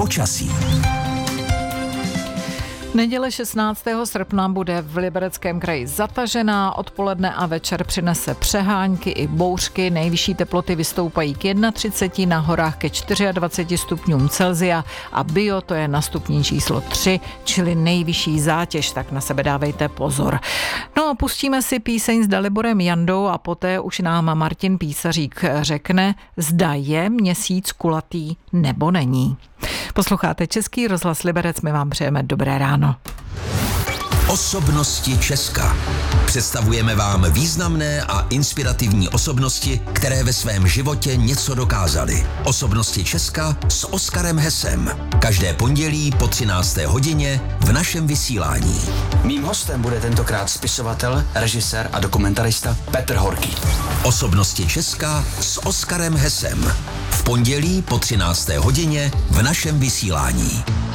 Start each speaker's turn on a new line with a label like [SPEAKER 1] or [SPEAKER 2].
[SPEAKER 1] počasí.
[SPEAKER 2] Neděle 16. srpna bude v Libereckém kraji zatažená, odpoledne a večer přinese přehánky i bouřky, nejvyšší teploty vystoupají k 31, na horách ke 24 stupňům Celsia a Bio to je na stupni číslo 3, čili nejvyšší zátěž, tak na sebe dávejte pozor. No a pustíme si píseň s Daliborem Jandou a poté už nám Martin Písařík řekne, zda je měsíc kulatý nebo není. Posloucháte Český rozhlas Liberec, my vám přejeme dobré ráno.
[SPEAKER 1] Osobnosti Česka. Představujeme vám významné a inspirativní osobnosti, které ve svém životě něco dokázaly. Osobnosti Česka s Oskarem Hesem. Každé pondělí po 13. hodině v našem vysílání.
[SPEAKER 3] Mým hostem bude tentokrát spisovatel, režisér a dokumentarista Petr Horký.
[SPEAKER 1] Osobnosti Česka s Oskarem Hesem. V pondělí po 13. hodině v našem vysílání.